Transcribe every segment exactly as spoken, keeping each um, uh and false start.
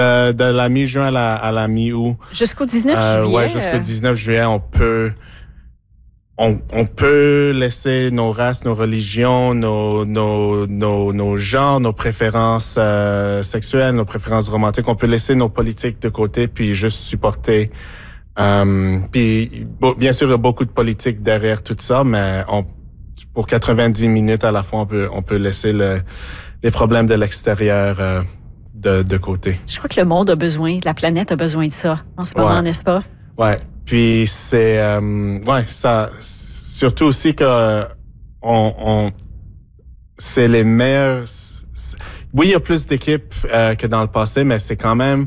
Euh, de la mi-juin à la, à la mi-août. Jusqu'au dix-neuf euh, juillet. Ouais, jusqu'au dix-neuf juillet, on peut, on, on peut laisser nos races, nos religions, nos, nos, nos, nos genres, nos préférences euh, sexuelles, nos préférences romantiques. On peut laisser nos politiques de côté puis juste supporter. Euh, puis, bon, bien sûr, il y a beaucoup de politique derrière tout ça, mais on, pour quatre-vingt-dix minutes à la fois, on peut, on peut laisser le, les problèmes de l'extérieur euh, de, de côté. Je crois que le monde a besoin, la planète a besoin de ça en ce moment, ouais. n'est-ce pas? Ouais. Puis c'est, euh, ouais, ça, surtout aussi que on, on c'est les meilleurs. Oui, il y a plus d'équipes euh, que dans le passé, mais c'est quand même,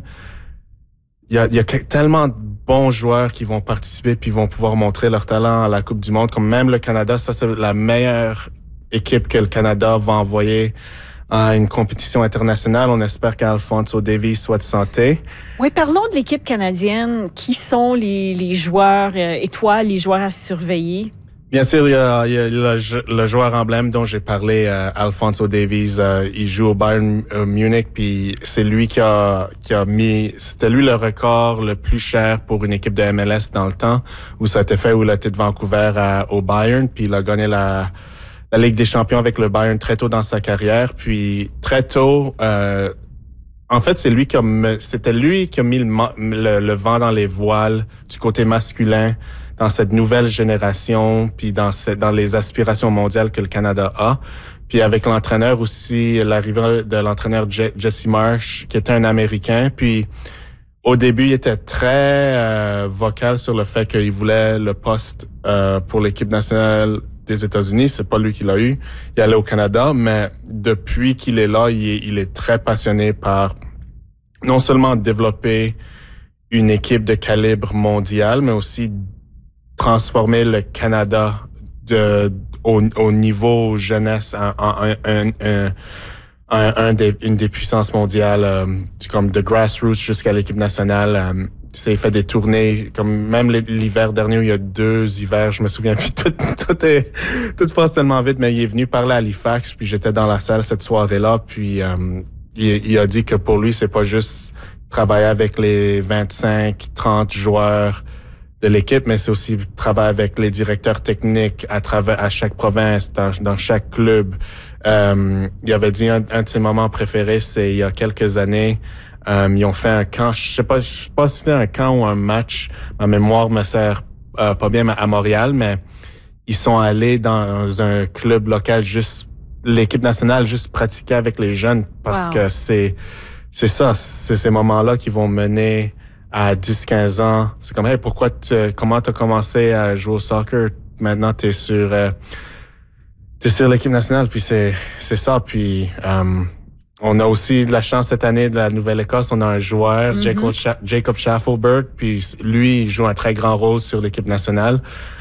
il y a, il y a tellement de bons joueurs qui vont participer puis vont pouvoir montrer leur talent à la Coupe du Monde. Comme même le Canada, ça c'est la meilleure équipe que le Canada va envoyer à une compétition internationale. On espère qu'Alphonso Davies soit de santé. Oui, parlons de l'équipe canadienne. Qui sont les, les joueurs euh, étoiles, les joueurs à surveiller? Bien sûr, il y a, il y a le, le joueur emblème dont j'ai parlé, euh, Alphonso Davies. Euh, il joue au Bayern euh, Munich, puis c'est lui qui a qui a mis, c'était lui le record le plus cher pour une équipe de M L S dans le temps, où ça a été fait, où il a été de Vancouver à, au Bayern, puis il a gagné la la Ligue des champions avec le Bayern très tôt dans sa carrière. Puis très tôt, euh, en fait, c'est lui qui a, c'était lui qui a mis le, le, le vent dans les voiles du côté masculin dans cette nouvelle génération, puis dans, cette, dans les aspirations mondiales que le Canada a. Puis avec l'entraîneur aussi, l'arrivée de l'entraîneur Jesse Marsh, qui était un Américain. Puis au début, il était très euh, vocal sur le fait qu'il voulait le poste euh, pour l'équipe nationale des États-Unis. C'est pas lui qui l'a eu. Il allait au Canada, mais depuis qu'il est là, il est, il est très passionné par non seulement développer une équipe de calibre mondial, mais aussi transformer le Canada de au, au niveau jeunesse en, en un, un, un, un, un des, une des puissances mondiales, euh, comme de grassroots jusqu'à l'équipe nationale. Euh, Tu sais, il fait des tournées, comme même l'hiver dernier, où il y a deux hivers, je me souviens plus, tout, tout est, tout passe tellement vite, mais il est venu parler à Halifax, puis j'étais dans la salle cette soirée-là, puis euh, il, il a dit que pour lui, c'est pas juste travailler avec les vingt-cinq, trente joueurs de l'équipe, mais c'est aussi travailler avec les directeurs techniques à travers, à chaque province, dans, dans chaque club. Euh, il avait dit un, un de ses moments préférés, c'est il y a quelques années. Um, ils ont fait un camp, je sais pas, je sais pas si c'était un camp ou un match. Ma mémoire me sert euh, pas bien à Montréal, mais ils sont allés dans un club local, juste l'équipe nationale, juste pratiquer avec les jeunes, parce wow. que c'est c'est ça, c'est ces moments-là qui vont mener à dix quinze ans. C'est comme, hey, pourquoi tu, comment t'as commencé à jouer au soccer? Maintenant, t'es sur euh, t'es sur l'équipe nationale, puis c'est c'est ça, puis um, on a aussi de la chance cette année de la Nouvelle-Écosse. On a un joueur, mm-hmm. Jacob, Scha- Jacob Schaffelberg, puis lui, il joue un très grand rôle sur l'équipe nationale.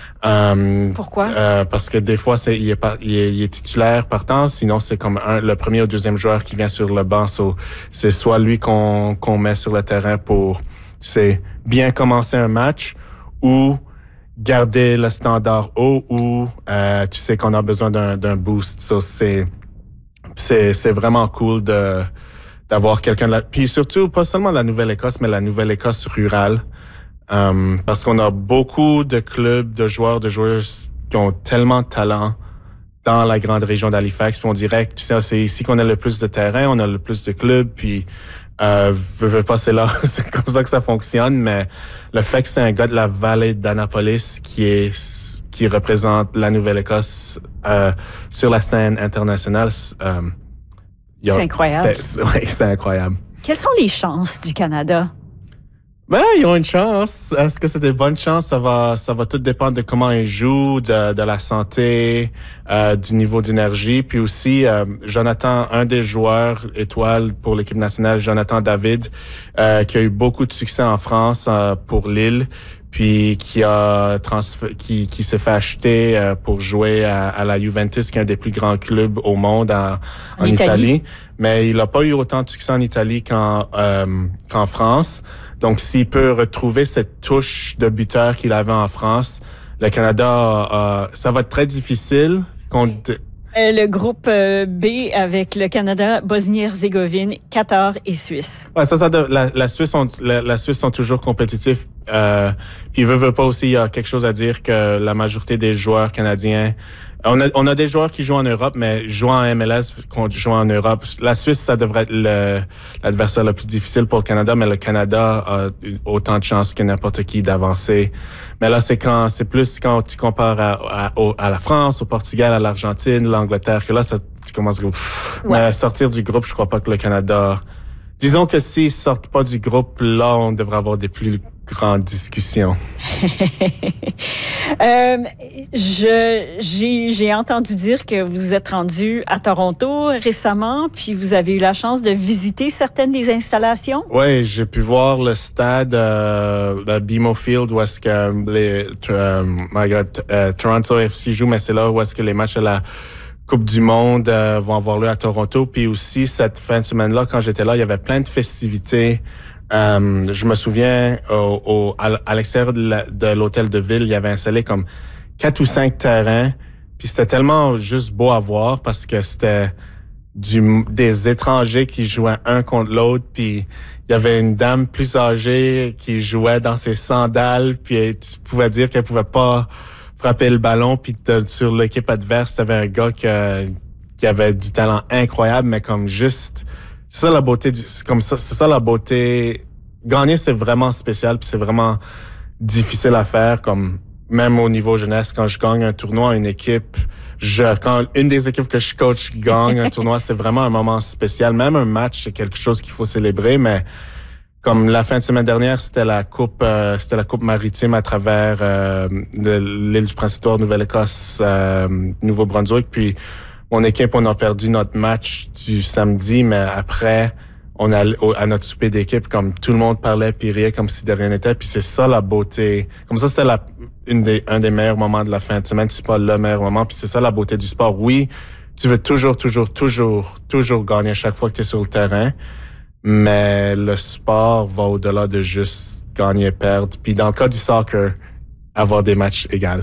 Um, Pourquoi? Euh, parce que des fois, c'est, il, est par, il, est, il est titulaire partant, sinon c'est comme un, le premier ou deuxième joueur qui vient sur le banc. So, c'est soit lui qu'on, qu'on met sur le terrain pour, c'est bien commencer un match ou garder le standard haut ou euh, tu sais qu'on a besoin d'un, d'un boost. So, c'est C'est, c'est vraiment cool de, d'avoir quelqu'un de la, puis surtout, pas seulement la Nouvelle-Écosse, mais la Nouvelle-Écosse rurale. Um, parce qu'on a beaucoup de clubs, de joueurs, de joueuses qui ont tellement de talent dans la grande région d'Halifax. Puis on dirait que, tu sais, c'est ici qu'on a le plus de terrain, on a le plus de clubs, puis, euh, veux, veux pas, c'est là, c'est comme ça que ça fonctionne, mais le fait que c'est un gars de la vallée d'Annapolis qui est, qui représente la Nouvelle-Écosse euh, sur la scène internationale. Euh, a, c'est incroyable. C'est, c'est, ouais, c'est incroyable. Quelles sont les chances du Canada? Ben, ils ont une chance. Est-ce que c'est des bonnes chances? Ça va, ça va tout dépendre de comment ils jouent, de, de la santé, euh, du niveau d'énergie. Puis aussi, euh, Jonathan, un des joueurs étoiles pour l'équipe nationale, Jonathan David, euh, qui a eu beaucoup de succès en France euh, pour Lille, puis qui a transféré, qui, qui s'est fait acheter euh, pour jouer à, à la Juventus, qui est un des plus grands clubs au monde en, en, en Italie. Italie. Mais il n'a pas eu autant de succès en Italie qu'en, euh, qu'en France. Donc, s'il peut retrouver cette touche de buteur qu'il avait en France, le Canada, euh, ça va être très difficile contre, Euh, le groupe euh, B avec le Canada, Bosnie-Herzégovine, Qatar et Suisse. Ouais, ça, ça, la, la Suisse, sont, la, la Suisse sont toujours compétitifs. Euh, puis veut, veut pas aussi, il y a quelque chose à dire que la majorité des joueurs canadiens, on a, on a des joueurs qui jouent en Europe, mais jouant en M L S, qu'on joue en Europe. La Suisse, ça devrait être le, l'adversaire le plus difficile pour le Canada, mais le Canada a autant de chances que n'importe qui d'avancer. Mais là, c'est quand, c'est plus quand tu compares à, à, à la France, au Portugal, à l'Argentine, l'Angleterre, que là, ça, tu commences à, ouais. Mais sortir du groupe, je crois pas que le Canada, disons que s'ils sortent pas du groupe, là, on devrait avoir des plus grandes discussions. euh, je, j'ai, j'ai entendu dire que vous êtes rendu à Toronto récemment, puis vous avez eu la chance de visiter certaines des installations. Oui, j'ai pu voir le stade, euh, le B M O Field, où est-ce que les, euh, my God, euh, Toronto F C joue, mais c'est là où est-ce que les matchs à la Coupe du Monde euh, vont avoir lieu à Toronto. Puis aussi, cette fin de semaine-là, quand j'étais là, il y avait plein de festivités. Euh, je me souviens, au, au, à l'extérieur de, la, de l'hôtel de ville, il y avait installé comme quatre ou cinq terrains. Puis c'était tellement juste beau à voir parce que c'était du, des étrangers qui jouaient un contre l'autre. Puis il y avait une dame plus âgée qui jouait dans ses sandales. Puis tu pouvais dire qu'elle pouvait pas frapper le ballon. Puis sur l'équipe adverse, t'avais un gars qui, qui avait du talent incroyable, mais comme juste... C'est ça la beauté du, c'est comme ça, c'est ça la beauté. Gagner, c'est vraiment spécial, puis c'est vraiment difficile à faire. Comme même au niveau jeunesse, quand je gagne un tournoi, une équipe, je, quand une des équipes que je coach gagne un tournoi, c'est vraiment un moment spécial. Même un match, c'est quelque chose qu'il faut célébrer. Mais comme la fin de semaine dernière, c'était la coupe, euh, c'était la coupe maritime à travers euh, l'île du Prince-Édouard, Nouvelle-Écosse, euh, Nouveau-Brunswick, puis mon équipe, on a perdu notre match du samedi, mais après, on a à notre souper d'équipe, comme tout le monde parlait puis riait comme si de rien n'était. Puis c'est ça la beauté. Comme ça, c'était la, une des, un des meilleurs moments de la fin de semaine, c'est pas le meilleur moment. Puis c'est ça la beauté du sport. Oui, tu veux toujours, toujours, toujours, toujours gagner chaque fois que tu es sur le terrain, mais le sport va au-delà de juste gagner et perdre. Puis dans le cas du soccer, avoir des matchs égaux.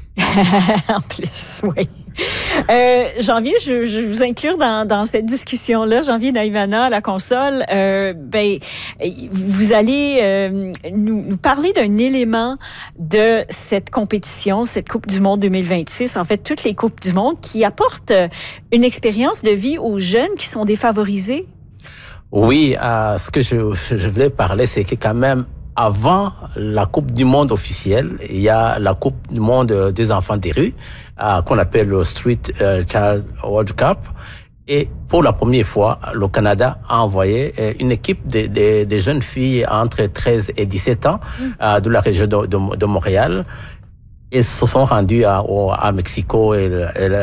En plus, oui. Euh, Janvier, je, je vous inclure dans, dans cette discussion-là. Janvier Naïvana à la console. Euh, ben, vous allez euh, nous, nous parler d'un élément de cette compétition, cette Coupe du Monde deux mille vingt-six. En fait, toutes les Coupes du Monde qui apportent une expérience de vie aux jeunes qui sont défavorisés. Oui, euh, ce que je, je voulais parler, c'est que quand même, avant la Coupe du Monde officielle, il y a la Coupe du Monde des enfants des rues, euh, qu'on appelle le Street euh, Child World Cup. Et pour la première fois, le Canada a envoyé euh, une équipe de, de, de jeunes filles entre treize et dix-sept ans euh, de la région de, de, de Montréal. Ils se sont rendus à, au, à Mexico et elle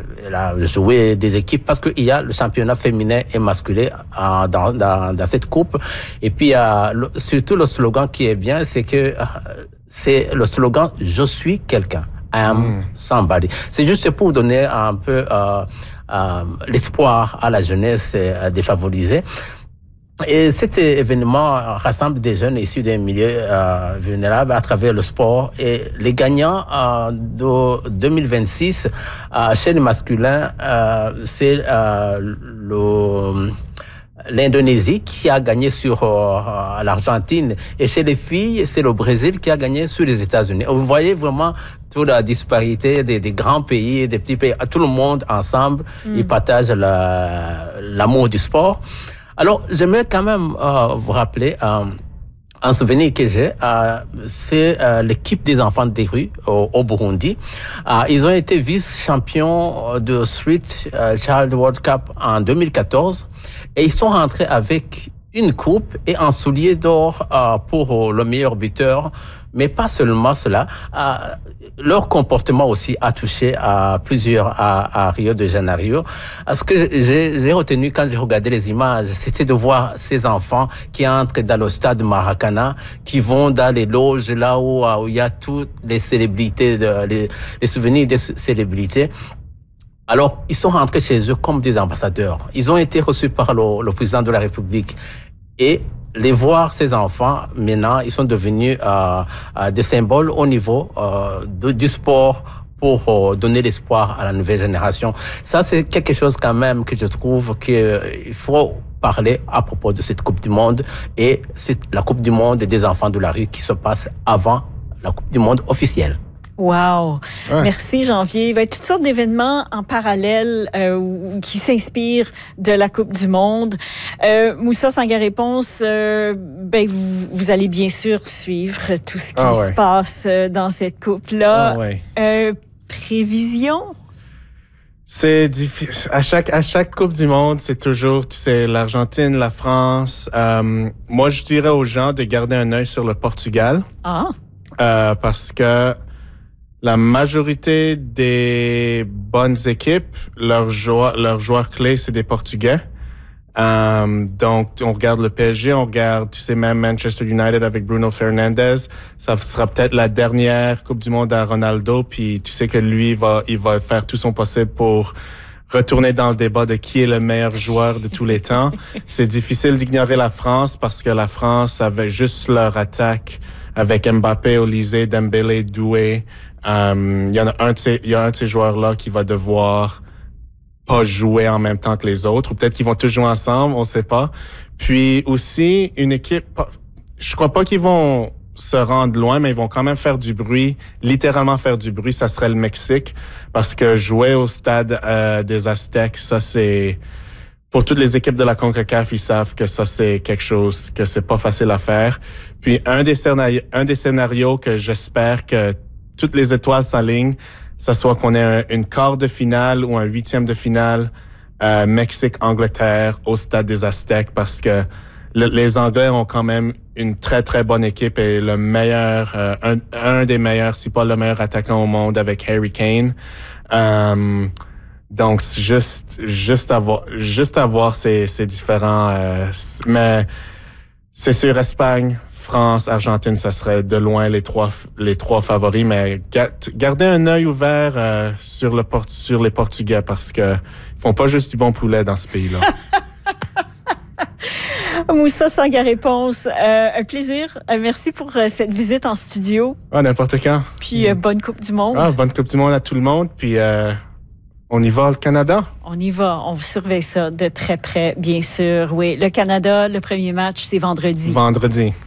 a joué des équipes parce qu'il y a le championnat féminin et masculin euh, dans, dans, dans cette coupe. Et puis, euh, le, surtout le slogan qui est bien, c'est que euh, c'est le slogan « Je suis quelqu'un ». I am mm. somebody. C'est juste pour donner un peu euh, euh, l'espoir à la jeunesse euh, défavorisée. Et cet événement rassemble des jeunes issus des milieux euh, vulnérables à travers le sport. Et les gagnants euh, de deux mille vingt-six, euh, chez les masculins, euh, c'est euh, le... l'Indonésie qui a gagné sur euh, l'Argentine, et chez les filles, c'est le Brésil qui a gagné sur les États-Unis. Vous voyez vraiment toute la disparité des, des grands pays, des petits pays. Tout le monde ensemble, mm. ils partagent la, l'amour du sport. Alors, j'aimerais quand même euh, vous rappeler euh, un souvenir que j'ai, euh, c'est euh, l'équipe des enfants des rues au, au Burundi. Euh, ils ont été vice-champions de Street euh, Child World Cup en deux mille quatorze et ils sont rentrés avec une coupe et un soulier d'or euh, pour le meilleur buteur. Mais pas seulement cela, euh, leur comportement aussi a touché à plusieurs à, à Rio de Janeiro. Ce que j'ai, j'ai retenu quand j'ai regardé les images, c'était de voir ces enfants qui entrent dans le stade Maracana, qui vont dans les loges là où, où il y a toutes les célébrités, de, les, les souvenirs des célébrités. Alors, ils sont rentrés chez eux comme des ambassadeurs. Ils ont été reçus par le, le président de la République. Et les voir, ces enfants, maintenant, ils sont devenus euh, euh, des symboles au niveau euh, de, du sport pour euh, donner l'espoir à la nouvelle génération. Ça, c'est quelque chose quand même que je trouve qu'il faut parler à propos de cette Coupe du Monde, et c'est la Coupe du Monde des enfants de la rue qui se passe avant la Coupe du Monde officielle. Wow! Ouais. Merci, Janvier. Il va y avoir toutes sortes d'événements en parallèle euh, qui s'inspirent de la Coupe du Monde. Euh, Moussa Sangaré-Ponce, euh, ben, vous, vous allez bien sûr suivre tout ce qui ah ouais. se passe dans cette Coupe-là. Ah ouais. Euh, prévision? C'est difficile. À chaque, à chaque Coupe du Monde, c'est toujours, tu sais, l'Argentine, la France. Euh, moi, je dirais aux gens de garder un œil sur le Portugal. Ah! Euh, parce que la majorité des bonnes équipes, leurs joueurs, leurs joueurs clés, c'est des Portugais. Euh, donc, on regarde le P S G, on regarde, tu sais, même Manchester United avec Bruno Fernandes. Ça sera peut-être la dernière Coupe du Monde à Ronaldo. Puis, tu sais que lui, il va, il va faire tout son possible pour retourner dans le débat de qui est le meilleur joueur de tous les temps. C'est difficile d'ignorer la France parce que la France avait juste leur attaque avec Mbappé, Olysée, Dembélé, Doué. Um, il y en a un de ces, il y a un de ces joueurs-là qui va devoir pas jouer en même temps que les autres, ou peut-être qu'ils vont tous jouer ensemble, on sait pas. Puis aussi, une équipe, je crois pas qu'ils vont se rendre loin, mais ils vont quand même faire du bruit, littéralement faire du bruit, ça serait le Mexique, parce que jouer au stade euh, des Aztèques, ça c'est, pour toutes les équipes de la CONCACAF, ils savent que ça c'est quelque chose, que c'est pas facile à faire. Puis un des scénarios, un des scénarios que j'espère que toutes les étoiles s'alignent, ça soit qu'on ait un, une quart de finale ou un huitième de finale euh, Mexique-Angleterre au stade des Aztèques, parce que le, les Anglais ont quand même une très très bonne équipe et le meilleur, euh, un, un des meilleurs, si pas le meilleur attaquant au monde avec Harry Kane. Euh, donc c'est juste juste avoir juste avoir ces ces différents, euh, mais c'est sûr Espagne, France, Argentine, ça serait de loin les trois les trois favoris, mais gardez un œil ouvert euh, sur le port- sur les Portugais, parce que ils font pas juste du bon poulet dans ce pays-là. Moussa Sangaré-Ponce, euh, un plaisir. Euh, merci pour euh, cette visite en studio. Ah, n'importe quand. Puis euh, bonne Coupe du Monde. Ah, bonne Coupe du Monde à tout le monde. Puis euh, on y va, le Canada. On y va. On surveille ça de très près, bien sûr. Oui, le Canada, le premier match, c'est vendredi. Vendredi.